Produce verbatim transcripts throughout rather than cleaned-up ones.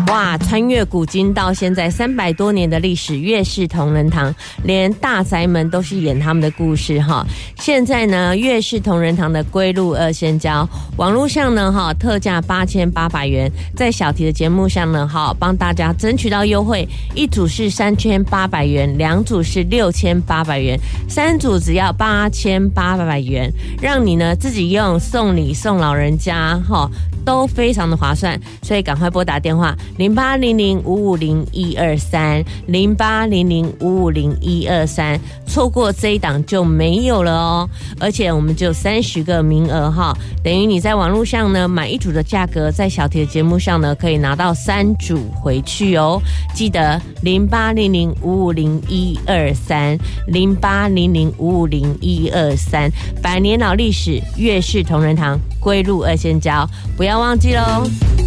哇，穿越古今到现在三百多年的历史，月式同仁堂连大宅门都是演他们的故事哈。现在呢，月式同仁堂的龟鹿二仙胶，网络上呢哈特价八千八百元，在小题的节目上呢哈帮大家争取到优惠，一组是三千八百元，两组是六千八百元，三组只要八千八百元，让你呢自己用、送礼、送老人家哈都非常的划算，所以赶快拨打电话零八零零五五零一二三零八零零五五零一二三，错过这一档就没有了哦。而且我们只有三十个名额哈，等于你在网络上呢买一组的价格，在小铁的节目上呢可以拿到三组回去哦。记得零八零零五五零一二三零八零零五五零一二三，百年老历史，月式同仁堂龟鹿二仙胶，不要忘记喽。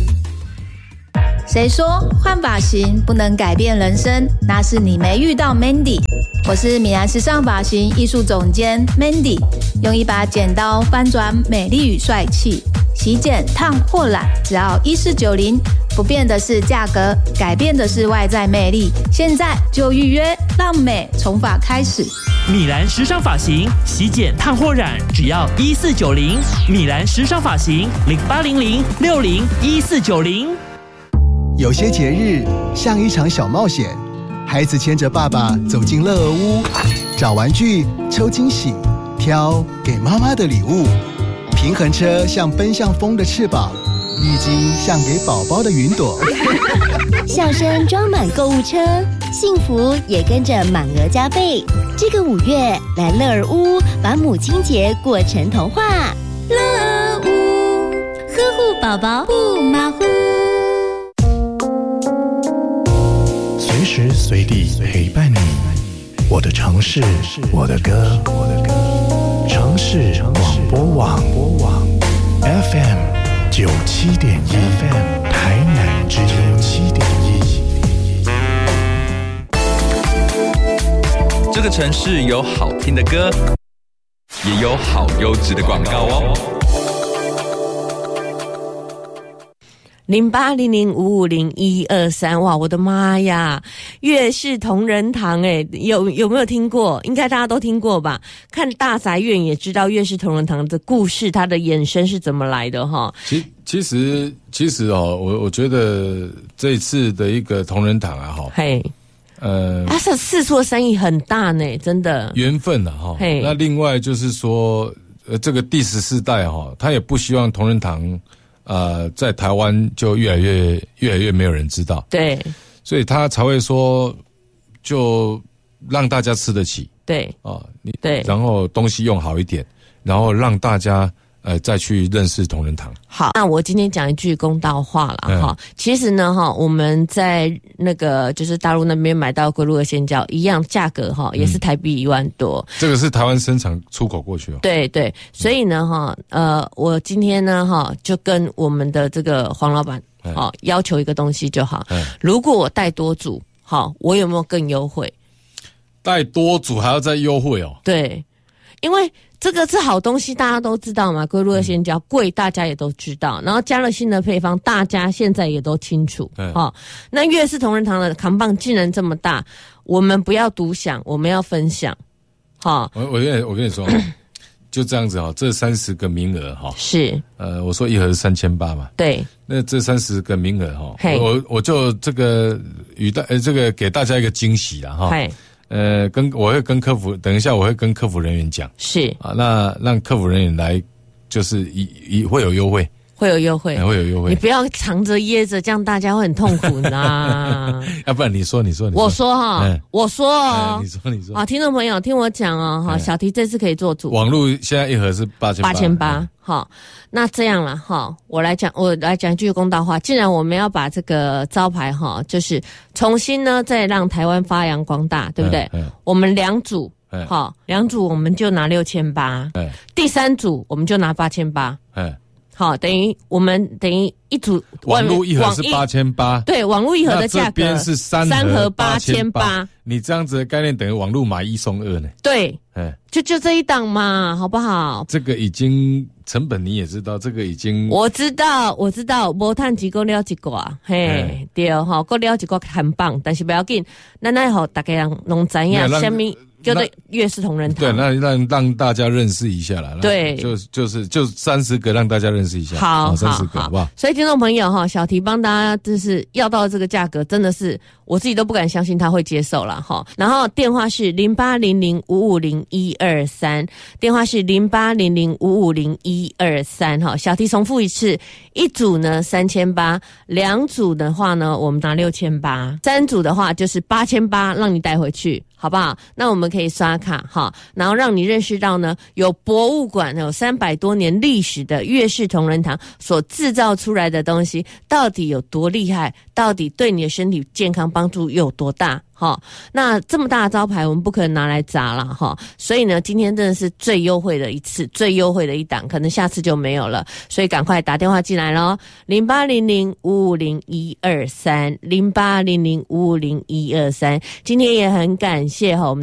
谁说换发型不能改变人生？那是你没遇到 Mandy。 我是米兰时尚发型艺术总监 Mandy， 用一把剪刀翻转美丽与帅气，洗剪烫或染只要一四九零，不变的是价格，改变的是外在魅力。现在就预约，让美从发开始。 米兰时尚发型洗剪烫或染只要一四九零，米兰时尚发型零八零零六零一四九零。 有些节日像一场小冒险，孩子牵着爸爸走进乐儿屋，找玩具、抽惊喜、挑给妈妈的礼物。平衡车像奔向风的翅膀，浴巾像给宝宝的云朵。 笑声装满购物车，幸福也跟着满额加倍。这个五月来乐儿屋，把母亲节过成童话。乐儿屋，呵护宝宝不马虎。 随时随地陪伴你，我的城市，我的歌，城市广播网 F M 九七点一 F M 台南之音七点一。 这个城市有好听的歌，也有好优质的广告哦。 零八零零五五零一二三，哇，我的妈呀！月式同仁堂，哎，有有没有听过？应该大家都听过吧？看大宅院也知道月式同仁堂的故事，它的衍生是怎么来的哈。 其其实其实哦，我我觉得这一次的一个同仁堂啊，哈， 嘿， 呃， 它是四处的生意很大呢，真的缘分啊，哈。那另外就是说，呃，这个第十四代哈，他也不希望同仁堂。呃，在台湾就越来越越来越没有人知道， 对， 所以他才会说，就让大家吃得起， 对， 啊，你对， 然后东西用好一点，然后让大家呃再去认识同仁堂。 好，那我今天讲一句公道话了哈、嗯。其实呢哈，我们在那个就是大陆那边买到龟鹿二仙胶一样价格哈，也是台币一万多、 嗯。这个是台湾生产出口过去哦。 对对，所以呢哈，呃，我今天呢哈就跟我们的这个黄老板好、嗯、要求一个东西就好。嗯、如果我带多组，好，我有没有更优惠？ 带多组还要再优惠哦？ 对，因为。这个是好东西，大家都知道嘛。龟鹿二仙胶贵，大家也都知道。然后加了新的配方，大家现在也都清楚。哦，那月式同仁堂的扛棒竟然这么大，我们不要独享，我们要分享。好、哦， 我我跟你我跟你说，就这样子哈、哦，这三十个名额哈、哦， 是呃， 我说一盒是三千八嘛， 对， 那这三十个名额哈、哦，我我就这个与大呃这个给大家一个惊喜啦哈。哦呃，跟我会跟客服，等一下我会跟客服人员讲， 是啊，那让客服人员来，就是以以会有优惠， 会有优惠， 会有优惠， 你不要藏着掖着，这样大家会很痛苦啦。 要不然你说，你说，你说我说哈、嗯，我说哦、 嗯，你说，你说啊，听众朋友听我讲哦，哈，小提这次可以做主， 网络现在一盒是八千八千八，好，那这样了哈，我来讲，我来讲一句公道话，既然我们要把这个招牌哈，就是重新呢再让台湾发扬光大，对不对？嗯嗯、我们两组，好，两组我们就拿六千八，第三组我们就拿八千八，嗯。好，等于我们等于一组网络一盒是八千八， 对，网络一盒的价格， 这边是三三盒八千八， 你这样子的概念等于网络买一送二呢？ 对，哎，就就这一档嘛，好不好？ 这个已经成本你也知道，这个已经我知道，我知道，无趁钱够了一寡，嘿，对吼，够了一寡很棒，但是不要紧，咱来吼大家人拢知影，什么叫做月式同仁堂？ 对，那让让大家认识一下啦。 对， 就就是就三十个让大家认识一下。 好， 三十个，好不好？ 所以听众朋友哈，小提帮大家就是要到这个价格，真的是我自己都不敢相信他会接受了哈。然后电话是零八零零五五零一二三，电话是零八零零五五零一二三哈。小提重复一次，一组呢三千八，两组的话呢我们拿六千八，三组的话就是八千八，让你带回去。好不好？那我们可以刷卡哈，然后让你认识到呢，有博物馆有三百多年历史的月式同仁堂所制造出来的东西，到底有多厉害？到底对你的身体健康帮助有多大？哈，那这么大的招牌，我们不可能拿来砸了哈。所以呢，今天真的是最优惠的一次，最优惠的一档，可能下次就没有了。所以赶快打电话进来咯，零八零零五五零一二三，零八零零五五零一二三。今天也很感谢哈我们。